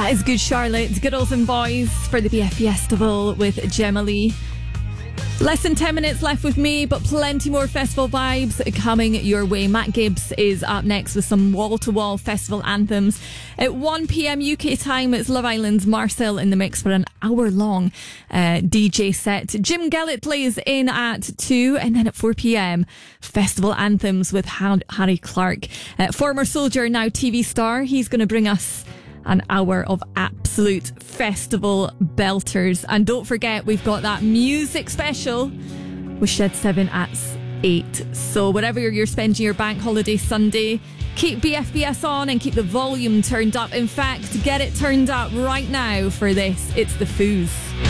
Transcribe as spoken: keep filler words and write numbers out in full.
That is Good Charlotte, Girls and Boys for the B F Festival with Gemma Lee. Less than ten minutes left with me, but plenty more festival vibes coming your way. Matt Gibbs is up next with some wall-to-wall festival anthems. At one p.m. U K time, it's Love Island's Marcel in the mix for an hour-long uh, D J set. Jim Gellett plays in at two, and then at four p.m, festival anthems with Harry Clark. Uh, former soldier, now T V star. He's going to bring us an hour of absolute festival belters. And don't forget, we've got that music special with Shed seven at eight. So whatever you're spending your bank holiday Sunday, keep B F B S on and keep the volume turned up. In fact, get it turned up right now for this. It's the Foos.